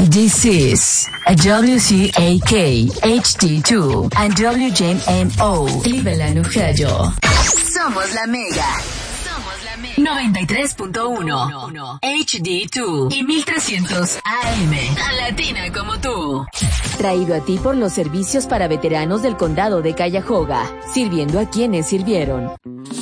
This is a WCAK HD2 and WJMO Cleveland, Ohio. Somos la Mega. 93.1 HD2 y 1300 AM. A latina como tú. Traído a ti por los servicios para veteranos del condado de Cuyahoga, sirviendo a quienes sirvieron.